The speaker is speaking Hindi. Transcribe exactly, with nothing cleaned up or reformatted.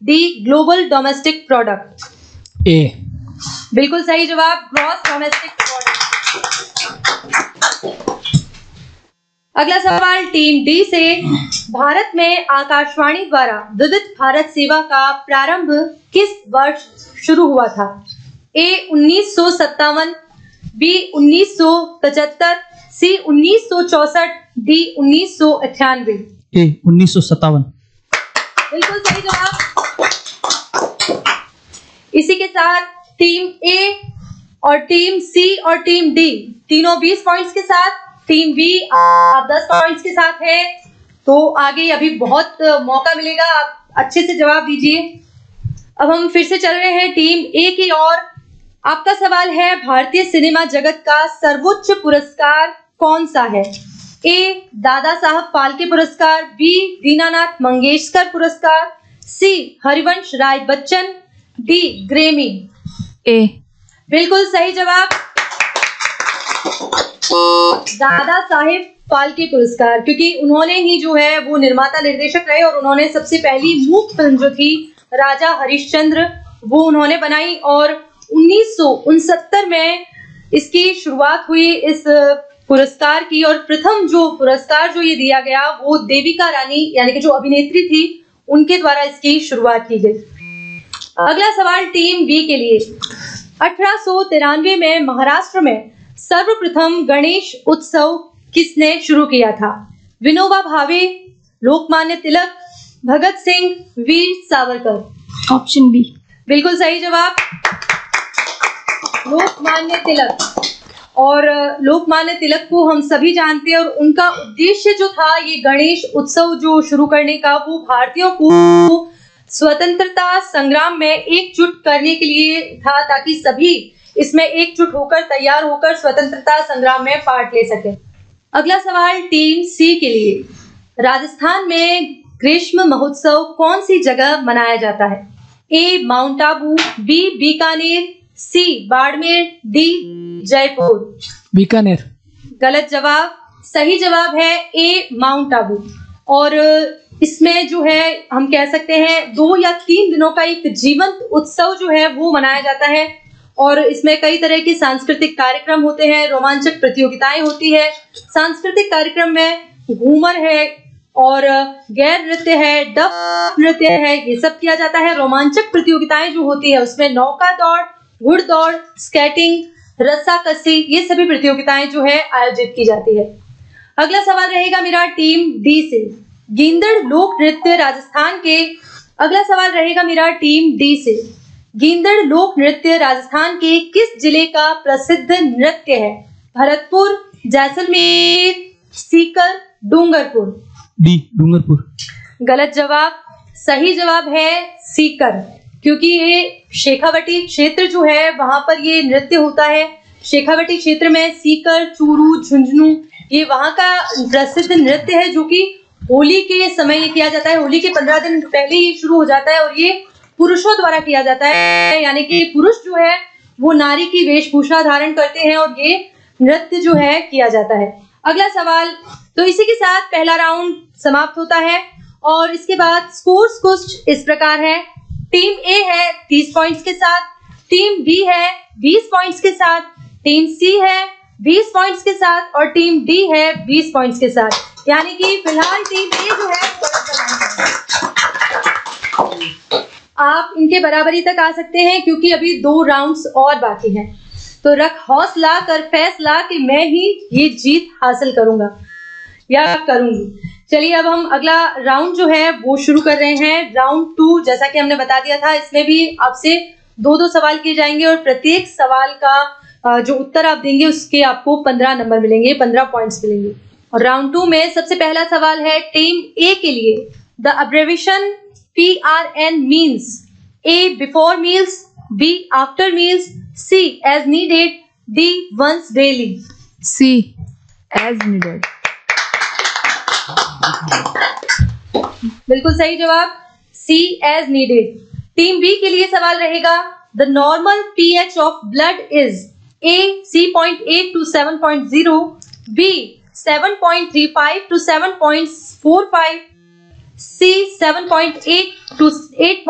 D global domestic product? ए। बिल्कुल सही जवाब, ग्रॉस डोमेस्टिक प्रोडक्ट। अगला सवाल टीम डी से, भारत में आकाशवाणी द्वारा विविध भारत सेवा का प्रारंभ किस वर्ष शुरू हुआ था? ए उन्नीस सौ सत्तावन, बी उन्नीस सौ पचहत्तर, सी उन्नीस सौ चौसठ, डी उन्नीस सौ अट्ठानवे? ए उन्नीस सौ सत्तावन। बिल्कुल सही जवाब। इसी के साथ टीम ए और टीम सी और टीम डी तीनों बीस पॉइंट्स के साथ, टीम बी आप दस पॉइंट्स के साथ है। तो आगे अभी बहुत मौका मिलेगा, आप अच्छे से जवाब दीजिए। अब हम फिर से चल रहे हैं टीम ए की ओर। आपका सवाल है, भारतीय सिनेमा जगत का सर्वोच्च पुरस्कार कौन सा है? ए दादा साहब फाल्के पुरस्कार, बी दीनानाथ मंगेशकर पुरस्कार, सी हरिवंश राय बच्चन, डी ग्रेमी? ए। बिल्कुल सही जवाब, दादा साहेब फाल्के पुरस्कार, क्योंकि उन्होंने ही जो है वो निर्माता निर्देशक रहे और उन्होंने सबसे पहली मूक फिल्म जो थी राजा हरिश्चंद्र वो उन्होंने बनाई और उन्नीस सौ उनसत्तर में इसकी शुरुआत हुई इस पुरस्कार की। और प्रथम जो पुरस्कार जो ये दिया गया वो देविका रानी यानी कि जो अभिनेत्री थी उनके द्वारा इसकी शुरुआत की गई। अगला सवाल टीम बी के लिए, अठारह सौ तिरानवे में महाराष्ट्र में सर्वप्रथम गणेश उत्सव किसने शुरू किया था? विनोबा भावे, लोकमान्य तिलक, भगत सिंह, वीर सावरकर? Option B. बिल्कुल सही जवाब, लोकमान्य तिलक। और लोकमान्य तिलक को हम सभी जानते हैं और उनका उद्देश्य जो था ये गणेश उत्सव जो शुरू करने का, वो भारतीयों को स्वतंत्रता संग्राम में एकजुट करने के लिए था, ताकि सभी इसमें एकजुट होकर तैयार होकर स्वतंत्रता संग्राम में पार्ट ले सके। अगला सवाल टीम सी के लिए, राजस्थान में ग्रीष्म महोत्सव कौन सी जगह मनाया जाता है? ए माउंट आबू, बी बीकानेर, सी बाड़मेर, डी जयपुर? बीकानेर। गलत जवाब, सही जवाब है ए माउंट आबू। और इसमें जो है हम कह सकते हैं दो या तीन दिनों का एक जीवंत उत्सव जो है वो मनाया जाता है और इसमें कई तरह के सांस्कृतिक कार्यक्रम होते हैं, रोमांचक प्रतियोगिताएं होती है। सांस्कृतिक कार्यक्रम में घूमर है और गैर नृत्य है, डफ नृत्य है, ये सब किया जाता है। रोमांचक प्रतियोगिताएं जो होती है उसमें नौका दौड़, घुड़दौड़, स्केटिंग, रस्साकसी, ये सभी प्रतियोगिताएं जो है आयोजित की जाती है। अगला सवाल रहेगा मेरा टीम डी से, गींदड़ लोक नृत्य राजस्थान के अगला सवाल रहेगा मेरा टीम डी से, गींदड़ लोक नृत्य राजस्थान के किस जिले का प्रसिद्ध नृत्य है? भरतपुर, जैसलमेर, सीकर, डूंगरपुर? डी डूंगरपुर। गलत जवाब, सही जवाब है सीकर, क्योंकि ये शेखावटी क्षेत्र जो है वहां पर ये नृत्य होता है। शेखावटी क्षेत्र में सीकर, चूरू, झुंझुनू ये वहां का प्रसिद्ध नृत्य है जो कि होली के समय ये किया जाता है। होली के पंद्रह दिन पहले ही शुरू हो जाता है और ये पुरुषों द्वारा किया जाता है, यानी कि पुरुष जो है वो नारी की वेशभूषा धारण करते हैं और ये नृत्य जो है किया जाता है। अगला सवाल, तो इसी के साथ पहला राउंड समाप्त होता है और इसके बाद स्कोर्स कुछ इस प्रकार है। टीम ए है तीस पॉइंट्स के साथ, टीम बी है बीस पॉइंट्स के साथ, टीम सी है बीस पॉइंट्स के साथ और टीम डी है बीस पॉइंट्स के साथ, यानी कि फिलहाल टीम ए जो है आप इनके बराबरी तक आ सकते हैं क्योंकि अभी दो राउंड्स और बाकी हैं। तो रख हौसला कर फैसला कि मैं ही ये जीत हासिल करूंगा या करूंगी। चलिए अब हम अगला राउंड जो है वो शुरू कर रहे हैं। राउंड टू, जैसा कि हमने बता दिया था, इसमें भी आपसे दो दो सवाल किए जाएंगे और प्रत्येक सवाल का जो उत्तर आप देंगे उसके आपको पंद्रह नंबर मिलेंगे, पंद्रह पॉइंट्स मिलेंगे। और राउंड टू में सबसे पहला सवाल है टीम ए के लिए। The अब्रेविएशन P R N means A before meals, B after meals, C as needed, D once daily? C as needed. बिल्कुल सही जवाब, C as needed। Team B के लिए सवाल रहेगा, the normal pH of blood is A six point eight to seven point zero, B seven point three five to seven point four five, C seven point eight to eight